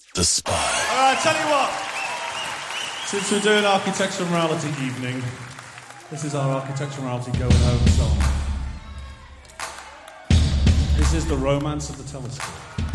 The Spy. All right, tell you what. Since we're doing Architecture and Morality evening, this is our Architecture and Morality going home song. This is The Romance of the Telescope.